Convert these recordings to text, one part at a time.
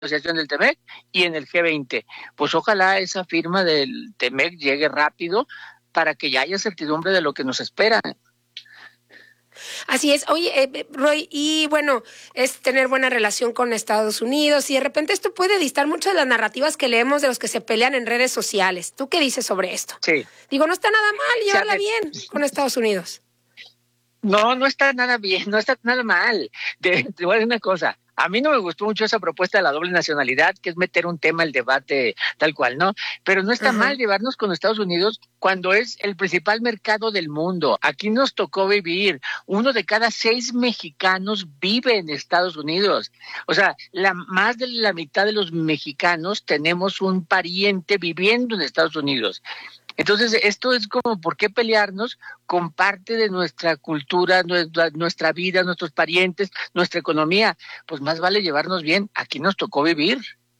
negociación del TEMEC y en el G20. Pues ojalá esa firma del TEMEC llegue rápido para que ya haya certidumbre de lo que nos espera. Así es. Oye, Roy, y bueno, es tener buena relación con Estados Unidos y de repente esto puede distar mucho de las narrativas que leemos de los que se pelean en redes sociales. ¿Tú qué dices sobre esto? Sí. Digo, no está nada mal llevarla bien con Estados Unidos. No, no está nada bien, no está nada mal. Te voy a decir una cosa. A mí no me gustó mucho esa propuesta de la doble nacionalidad, que es meter un tema al debate tal cual, ¿no? Pero no está mal llevarnos con Estados Unidos cuando es el principal mercado del mundo. Aquí nos tocó vivir. 1 de cada 6 mexicanos vive en Estados Unidos. O sea, más de la mitad de los mexicanos tenemos un pariente viviendo en Estados Unidos. Entonces, esto es como, ¿por qué pelearnos con parte de nuestra cultura, nuestra vida, nuestros parientes, nuestra economía? Pues más vale llevarnos bien. Aquí nos tocó vivir.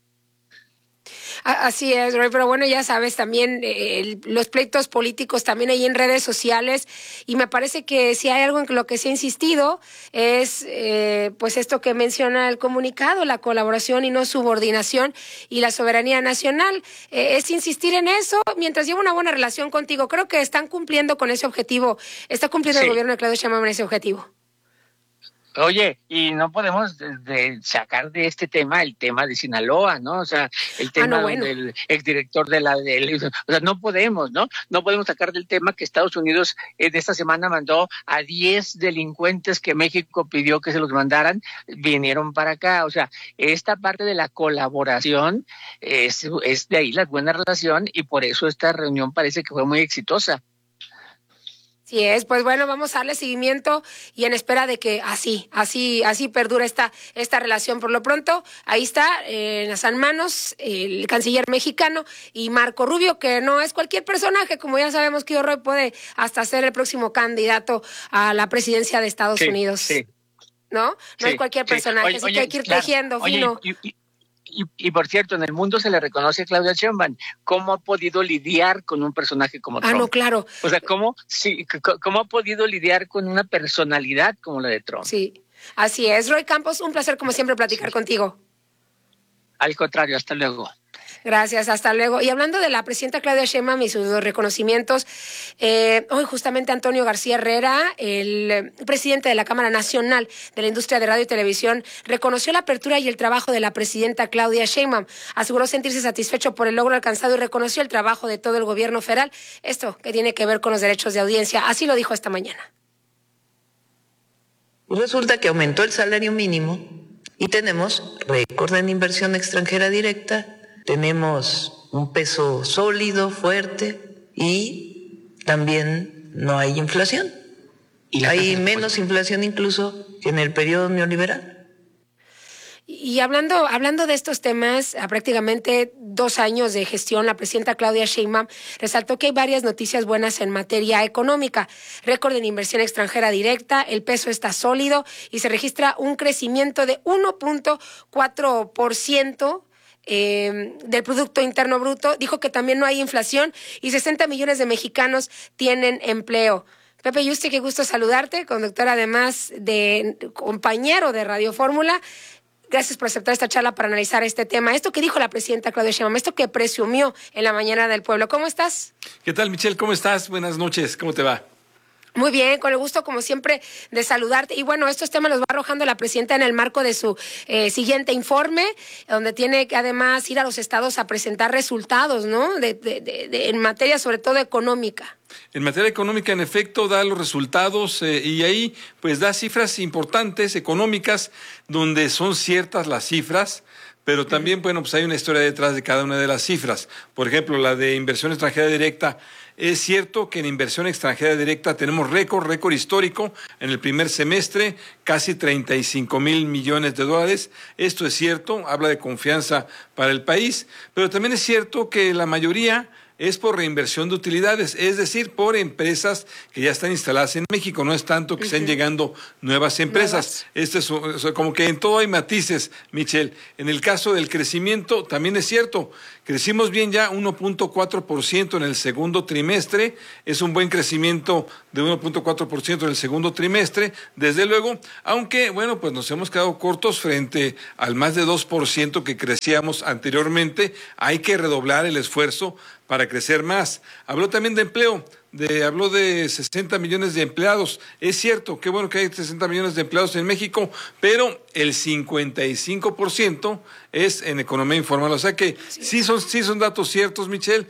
Así es, Roy, pero bueno, ya sabes, también los pleitos políticos también hay en redes sociales y me parece que si hay algo en lo que se ha insistido es pues esto que menciona el comunicado, la colaboración y no subordinación y la soberanía nacional. Es insistir en eso mientras lleva una buena relación contigo. Creo que están cumpliendo con ese objetivo, está cumpliendo el gobierno de Claudia Sheinbaum en ese objetivo. Oye, y no podemos sacar de este tema el tema de Sinaloa, ¿no? O sea, el tema del exdirector o sea, no podemos, ¿no? No podemos sacar del tema que Estados Unidos de esta semana mandó a 10 delincuentes que México pidió que se los mandaran, vinieron para acá. O sea, esta parte de la colaboración es de ahí la buena relación y por eso esta reunión parece que fue muy exitosa. Así es, pues bueno, vamos a darle seguimiento y en espera de que así perdure esta relación. Por lo pronto, ahí está, en las manos, el canciller mexicano y Marco Rubio, que no es cualquier personaje, como ya sabemos que Roy puede hasta ser el próximo candidato a la presidencia de Estados Unidos. Sí. ¿No? No es cualquier personaje, así que hay que ir tejiendo fino. Y por cierto, en el mundo se le reconoce a Claudia Sheinbaum cómo ha podido lidiar con un personaje como Trump. No, claro. O sea, cómo ha podido lidiar con una personalidad como la de Trump. Sí, así es. Roy Campos, un placer como siempre platicar contigo. Al contrario, hasta luego. Gracias, hasta luego. Y hablando de la presidenta Claudia Sheinbaum y sus reconocimientos, hoy justamente Antonio García Herrera, el presidente de la Cámara Nacional de la Industria de Radio y Televisión, reconoció la apertura y el trabajo de la presidenta Claudia Sheinbaum. Aseguró sentirse satisfecho por el logro alcanzado y reconoció el trabajo de todo el gobierno federal. Esto que tiene que ver con los derechos de audiencia. Así lo dijo esta mañana. Resulta que aumentó el salario mínimo y tenemos récord en inversión extranjera directa. Tenemos un peso sólido, fuerte y también no hay inflación. Hay menos inflación incluso que en el periodo neoliberal. Y hablando de estos temas, a prácticamente 2 años de gestión, la presidenta Claudia Sheinbaum resaltó que hay varias noticias buenas en materia económica. Récord en inversión extranjera directa, el peso está sólido y se registra un crecimiento de 1.4%. Del Producto Interno Bruto. Dijo que también no hay inflación y 60 millones de mexicanos tienen empleo. Pepe Yuste, qué gusto saludarte, conductor además de compañero de Radio Fórmula. Gracias por aceptar esta charla para analizar este tema. Esto que dijo la presidenta Claudia Sheinbaum, esto que presumió en la mañana del pueblo. ¿Cómo estás? ¿Qué tal, Michelle? ¿Cómo estás? Buenas noches. ¿Cómo te va? Muy bien, con el gusto como siempre de saludarte. Y bueno, estos temas los va arrojando la presidenta en el marco de su siguiente informe, donde tiene que además ir a los estados a presentar resultados, ¿no? En materia sobre todo económica. En materia económica, en efecto, da los resultados y ahí pues da cifras importantes económicas donde son ciertas las cifras, pero también, bueno, pues hay una historia detrás de cada una de las cifras. Por ejemplo, la de inversión extranjera directa. Es cierto que en inversión extranjera directa tenemos récord histórico en el primer semestre, casi 35,000 millones de dólares. Esto es cierto, habla de confianza para el país, pero también es cierto que la mayoría es por reinversión de utilidades, es decir, por empresas que ya están instaladas en México, no es tanto que estén llegando nuevas empresas. Como que en todo hay matices, Michelle. En el caso del crecimiento también es cierto, crecimos bien ya 1.4% en el segundo trimestre, es un buen crecimiento de 1.4% en el segundo trimestre, desde luego, aunque, bueno, pues nos hemos quedado cortos frente al más de 2% que crecíamos anteriormente. Hay que redoblar el esfuerzo para crecer más. Habló también de empleo, habló de 60 millones de empleados. Es cierto, qué bueno que hay 60 millones de empleados en México, pero el 55% es en economía informal. O sea que sí son datos ciertos, Michelle,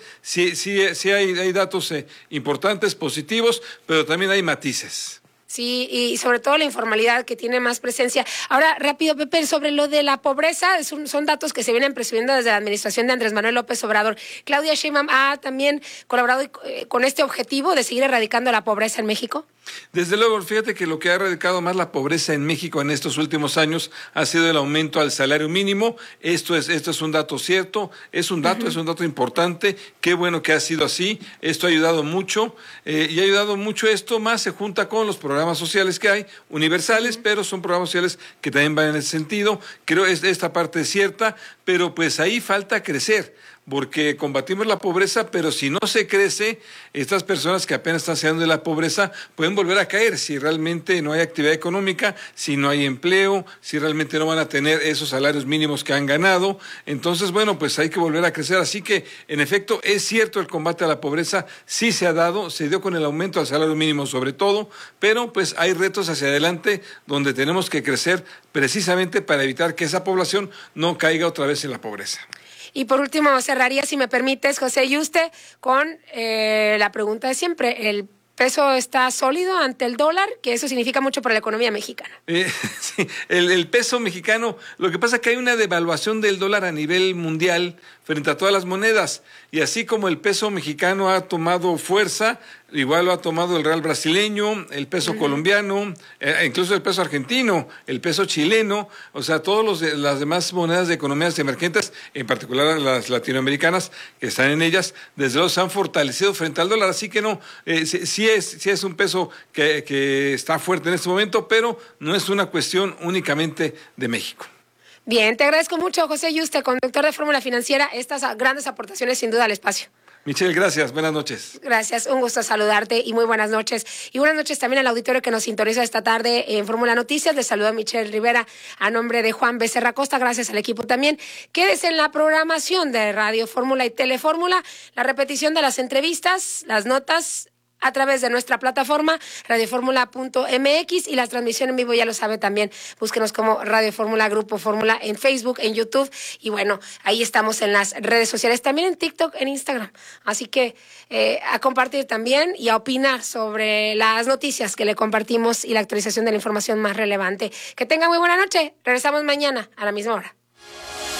sí hay datos importantes, positivos, pero también hay matices. Sí, y sobre todo la informalidad que tiene más presencia. Ahora, rápido, Pepe, sobre lo de la pobreza, son datos que se vienen percibiendo desde la administración de Andrés Manuel López Obrador. Claudia Sheinbaum ha también colaborado con este objetivo de seguir erradicando la pobreza en México. Desde luego, fíjate que lo que ha erradicado más la pobreza en México en estos últimos años ha sido el aumento al salario mínimo. Esto es un dato cierto, es un dato importante. Qué bueno que ha sido así. Esto ha ayudado mucho y ha ayudado mucho. Esto más se junta con los programas sociales que hay, universales, pero son programas sociales que también van en ese sentido. Creo que esta parte es cierta, pero pues ahí falta crecer, porque combatimos la pobreza, pero si no se crece, estas personas que apenas están saliendo de la pobreza pueden volver a caer si realmente no hay actividad económica, si no hay empleo, si realmente no van a tener esos salarios mínimos que han ganado. Entonces, bueno, pues hay que volver a crecer. Así que, en efecto, es cierto, el combate a la pobreza sí se ha dado, se dio con el aumento al salario mínimo sobre todo, pero pues hay retos hacia adelante donde tenemos que crecer precisamente para evitar que esa población no caiga otra vez en la pobreza. Y por último, cerraría, si me permites, José Yuste, con la pregunta de siempre. ¿El peso está sólido ante el dólar? Que eso significa mucho para la economía mexicana. Sí, el peso mexicano, lo que pasa es que hay una devaluación del dólar a nivel mundial frente a todas las monedas, y así como el peso mexicano ha tomado fuerza, igual lo ha tomado el real brasileño, el peso colombiano, incluso el peso argentino, el peso chileno, o sea, las demás monedas de economías emergentes, en particular las latinoamericanas que están en ellas, desde luego se han fortalecido frente al dólar, así que no, sí es un peso que está fuerte en este momento, pero no es una cuestión únicamente de México. Bien, te agradezco mucho, José Yuste, conductor de Fórmula Financiera, estas grandes aportaciones sin duda al espacio. Michelle, gracias. Buenas noches. Gracias, un gusto saludarte y muy buenas noches. Y buenas noches también al auditorio que nos sintoniza esta tarde en Fórmula Noticias. Les saluda Michelle Rivera a nombre de Juan Becerra Costa. Gracias al equipo también. Quédese en la programación de Radio Fórmula y Telefórmula. La repetición de las entrevistas, las notas a través de nuestra plataforma radioformula.mx y la transmisión en vivo, ya lo sabe también, búsquenos como Radio Fórmula, Grupo Fórmula en Facebook, en YouTube, y bueno, ahí estamos en las redes sociales, también en TikTok, en Instagram, así que a compartir también y a opinar sobre las noticias que le compartimos y la actualización de la información más relevante. Que tenga muy buena noche, regresamos mañana a la misma hora.